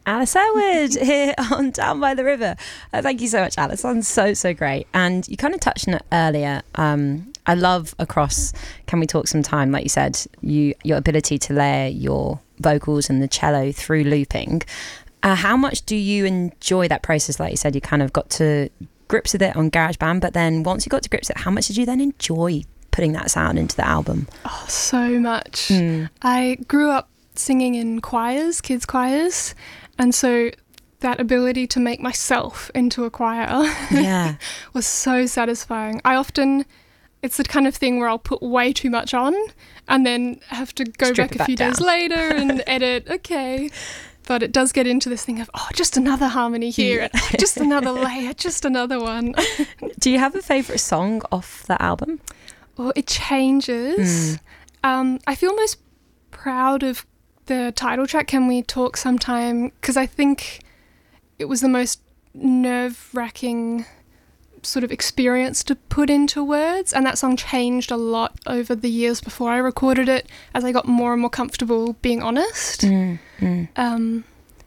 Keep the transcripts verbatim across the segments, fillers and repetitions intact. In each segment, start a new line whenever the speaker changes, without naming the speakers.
Alice Elwood here on Down by the River. Uh, thank you so much, Alice. Sounds so, so great. And you kind of touched on it earlier. Um, I love across Can We Talk Sometime, like you said, you your ability to layer your vocals and the cello through looping. Uh, how much do you enjoy that process? Like you said, you kind of got to grips with it on GarageBand, but then once you got to grips with it, how much did you then enjoy putting that sound into the album?
Oh, so much.
Mm.
I grew up singing in choirs, kids' choirs, and so that ability to make myself into a choir
Yeah.
was so satisfying. I often, it's the kind of thing where I'll put way too much on and then have to go
Strip
back
it
a few
back
days
down.
later and edit, okay. But it does get into this thing of, oh, just another harmony here,
Yeah.
and, oh, just another layer, just another one.
Do you have a favourite song off that album?
Well, it changes.
Mm.
Um, I feel most proud of the title track, Can We Talk Sometime, because I think it was the most nerve-wracking sort of experience to put into words, and that song changed a lot over the years before I recorded it as I got more and more comfortable being honest.
Mm, mm.
Um,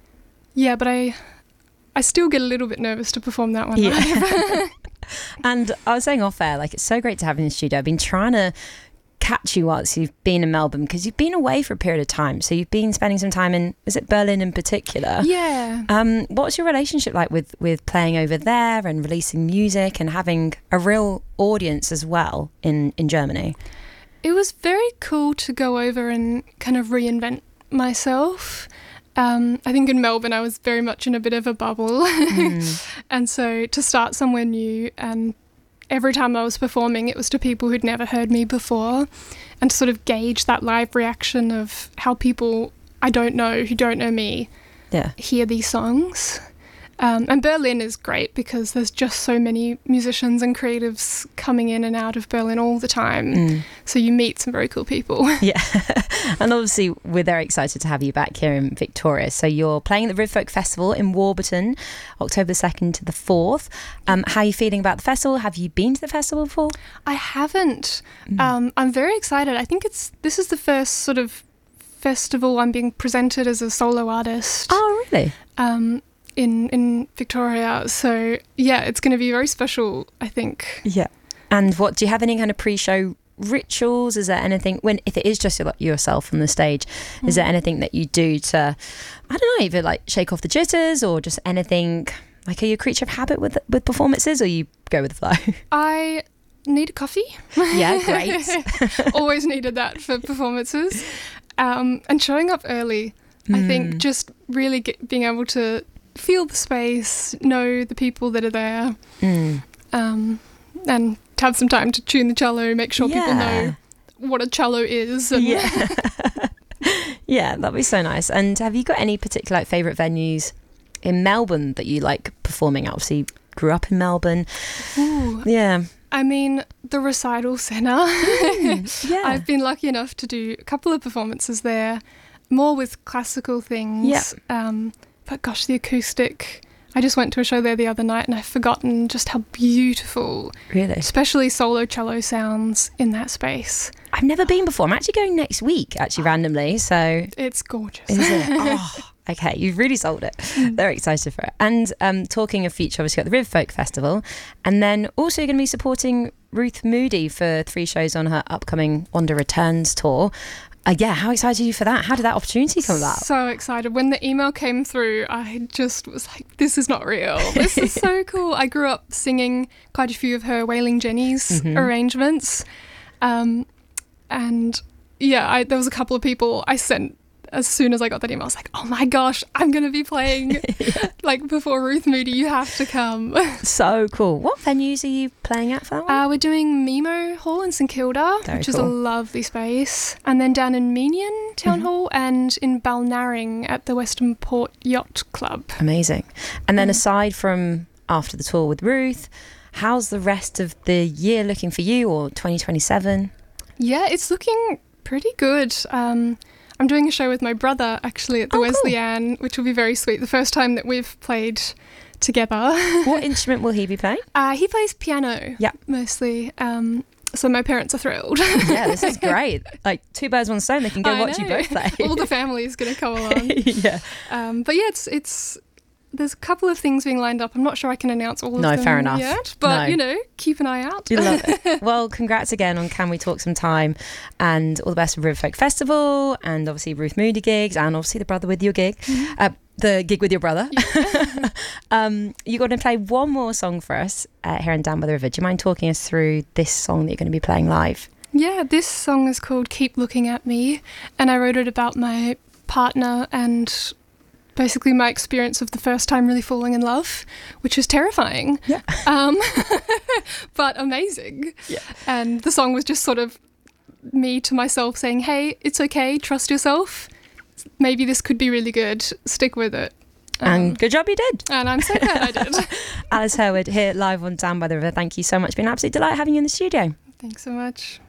yeah, but I I still get a little bit nervous to perform that one.
Yeah.
live.
And I was saying off air, like, it's so great to have you in the studio. I've been trying to catch you whilst you've been in Melbourne, because you've been away for a period of time. So you've been spending some time in, is it Berlin in particular?
Yeah.
Um, what's your relationship like with, with playing over there and releasing music and having a real audience as well in, in Germany?
It was very cool to go over and kind of reinvent myself. Um, I think in Melbourne I was very much in a bit of a bubble.
Mm.
And so to start somewhere new, and every time I was performing it was to people who'd never heard me before, and to sort of gauge that live reaction of how people I don't know, who don't know me,
Yeah.
hear these songs. Um, and Berlin is great because there's just so many musicians and creatives coming in and out of Berlin all the time.
Mm.
So you meet some very cool people.
Yeah. And obviously we're very excited to have you back here in Victoria. So you're playing at the River Folk Festival in Warburton, October second to the fourth. Um, how are you feeling about the festival? Have you been to the festival before?
I haven't.
Mm.
Um, I'm very excited. I think it's this is the first sort of festival I'm being presented as a solo artist.
Oh, really?
Um, in in Victoria. So yeah, it's going to be very special, I think.
Yeah. And what, do you have any kind of pre-show rituals? Is there anything, when if it is just your, yourself on the stage, mm. is there anything that you do to, I don't know, either like shake off the jitters or just anything? Like, are you a creature of habit with with performances, or you go with the flow?
I need a coffee.
Yeah, great.
Always needed that for performances. Um, and showing up early. Mm. I think just really get, being able to feel the space, know the people that are there,
mm.
um, and have some time to tune the cello, make sure
yeah.
people know what a cello is. And
yeah. Yeah, that'd be so nice. And have you got any particular like, favourite venues in Melbourne that you like performing at? Obviously, you grew up in Melbourne.
Ooh.
Yeah.
I mean, the Recital Centre.
Mm, yeah.
I've been lucky enough to do a couple of performances there, more with classical things.
Yeah.
Um, but gosh, the acoustic. I just went to a show there the other night and I've forgotten just how beautiful,
Really?
especially solo cello sounds in that space.
I've never been before. I'm actually going next week, actually, randomly. So
It's gorgeous.
is it? Oh, okay. You've really sold it. They're excited for it. And um, talking of future, obviously, got the River Folk Festival. And then also you're going to be supporting Ruth Moody for three shows on her upcoming Wanda Returns tour. Uh, yeah, how excited are you for that? How did that opportunity come about?
So excited. When the email came through, I just was like, this is not real. This is so cool. I grew up singing quite a few of her Wailing Jenny's
Mm-hmm.
arrangements. Um, and yeah, I, there was a couple of people I sent as soon as I got that email. I was like, oh my gosh, I'm going to be playing
Yeah.
like before Ruth Moody. You have to come.
So cool. What venues are you playing at for that one?
Uh, we're doing Mimo Hall in St Kilda,
Very
which is a
cool.
lovely space. And then down in Meenian Town
Mm-hmm.
Hall and in Balnarring at the Western Port Yacht Club.
Amazing. And then
Mm.
aside from after the tour with Ruth, how's the rest of the year looking for you, or twenty twenty-seven?
Yeah, it's looking pretty good. Um, I'm doing a show with my brother actually at the
Oh, cool.
Wesleyan, which will be very sweet. The first time that we've played together.
What instrument will he be playing?
Uh, he plays piano
Yeah.
mostly. Um, so my parents are thrilled.
Yeah, this is great. Like two birds, one stone. They can go
I
watch
know.
you both play.
All the family is going to come along.
Yeah.
Um, but yeah, it's it's there's a couple of things being lined up. I'm not sure I can announce all of
No,
them
fair enough.
yet, but
No.
you know, keep an eye out.
You love it. Well, congrats again on Can We Talk Some Time, and all the best with River Folk Festival, and obviously Ruth Moody gigs, and obviously the Brother with Your gig,
Mhm.
uh, the gig with your brother.
Yeah.
um, you're going to play one more song for us uh, here in Down by the River. Do you mind talking us through this song that you're going to be playing live?
Yeah, this song is called Keep Looking at Me, and I wrote it about my partner and basically my experience of the first time really falling in love, which is terrifying.
Yeah.
Um, but amazing.
Yeah.
And the song was just sort of me to myself saying, hey, it's okay, trust yourself. Maybe this could be really good. Stick with it. Um,
And good job you did.
and I'm so glad I did.
Alice Herwood here live on Down by the River. Thank you so much. It's been an absolute delight having you in the studio.
Thanks so much.